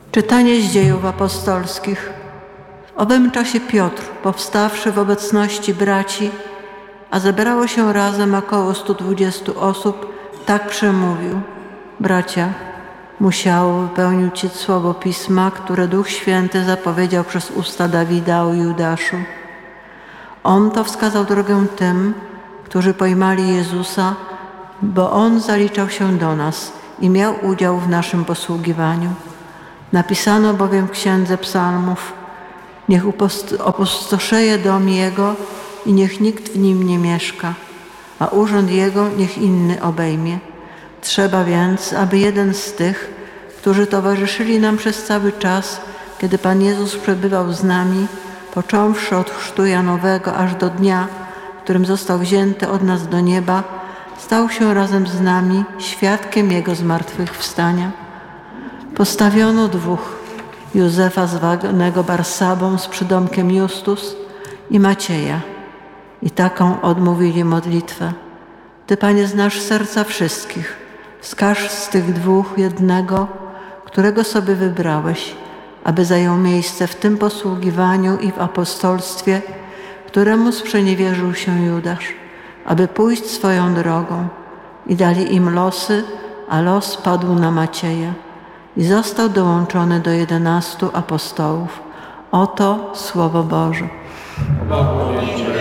Czytanie z Dziejów Apostolskich. W owym czasie Piotr, powstawszy w obecności braci, a zebrało się razem około 120 osób, tak przemówił: bracia, musiało wypełnić się słowo Pisma, które Duch Święty zapowiedział przez usta Dawida o Judaszu. On to wskazał drogę tym, którzy pojmali Jezusa, bo On zaliczał się do nas i miał udział w naszym posługiwaniu. Napisano bowiem w Księdze Psalmów: niech opustoszeje dom Jego i niech nikt w nim nie mieszka, a urząd Jego niech inny obejmie. Trzeba więc, aby jeden z tych, którzy towarzyszyli nam przez cały czas, kiedy Pan Jezus przebywał z nami, począwszy od chrztu Janowego aż do dnia, w którym został wzięty od nas do nieba, stał się razem z nami świadkiem Jego zmartwychwstania. Postawiono dwóch: Józefa zwanego Barsabą z przydomkiem Justus i Macieja. I taką odmówili modlitwę: Ty, Panie, znasz serca wszystkich. Wskaż z tych dwóch jednego, którego sobie wybrałeś, aby zajął miejsce w tym posługiwaniu i w apostolstwie, któremu sprzeniewierzył się Judasz, aby pójść swoją drogą. I dali im losy, a los padł na Macieja. I został dołączony do 11 apostołów. Oto Słowo Boże.